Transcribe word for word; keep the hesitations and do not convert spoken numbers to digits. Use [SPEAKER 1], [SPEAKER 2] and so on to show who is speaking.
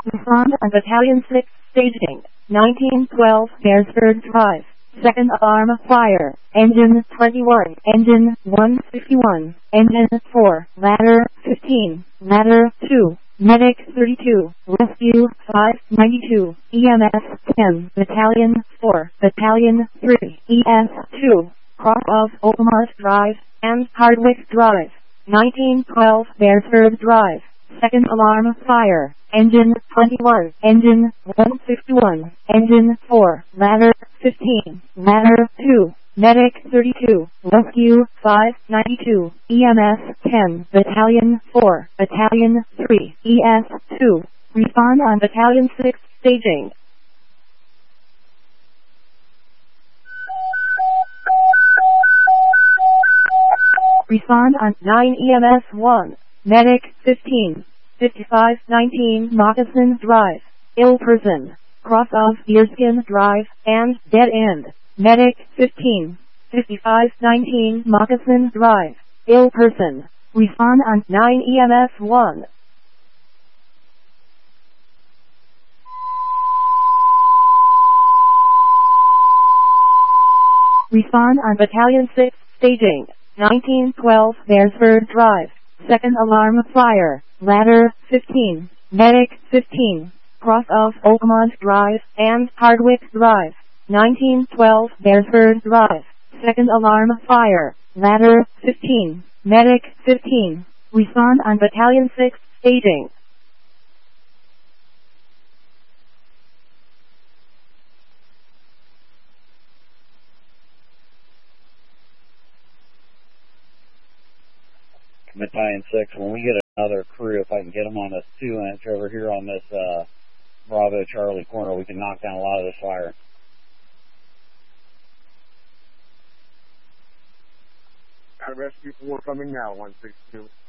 [SPEAKER 1] Respond on Battalion six, staging, nineteen twelve, Beresford Drive. Second alarm, fire. Engine twenty-one, engine one fifty-one, engine four, ladder fifteen, ladder two, medic thirty-two, rescue five ninety-two, E M S ten, Battalion four, Battalion three, E S two, cross of Oakmont Drive and Hardwick Drive. nineteen twelve, Beresford Drive. Second alarm, fire. Engine twenty-one, engine one fifty-one, engine four, ladder fifteen, ladder two, medic thirty-two, rescue five ninety-two, E M S ten, Battalion four, Battalion three, E S two. Respond on Battalion six, staging. Respond on nine E M S one, medic fifteen, fifty-five nineteen Moccasin Drive, ill person, cross of Deerskin Drive and dead end, medic fifteen, fifty-five nineteen Moccasin Drive, ill person. Respond on nine E M S one. Respond on Battalion six, staging, nineteen twelve Beresford Drive. Second alarm, fire. Ladder fifteen, medic fifteen, cross of Oakmont Drive and Hardwick Drive. nineteen twelve Beresford Drive. Second alarm, fire. Ladder fifteen, medic fifteen. Respond on Battalion six, staging.
[SPEAKER 2] Battalion six, when we get another crew, if I can get them on this two inch over here on this uh, Bravo Charlie corner, we can knock down a lot of this fire.
[SPEAKER 3] Rescue four coming now, one six two.